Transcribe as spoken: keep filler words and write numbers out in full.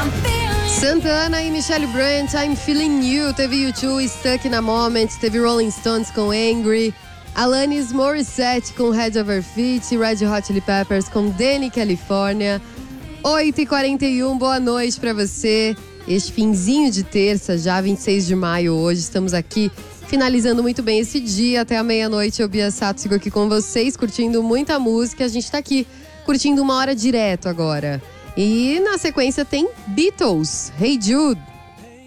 Santana e Michelle Brandt, I'm Feeling You. Teve U dois, Stuck in a Moment. Teve Rolling Stones com Angry. Alanis Morissette com Head Over Feet. Red Hot Chili Peppers com Danny California. oito e quarenta e um, boa noite pra você. Este finzinho de terça, já vinte e seis de maio hoje. Estamos aqui finalizando muito bem esse dia. Até a meia-noite eu, Bia Sato, sigo aqui com vocês, curtindo muita música. A gente tá aqui curtindo uma hora direto agora. E na sequência tem Beatles, Hey Jude.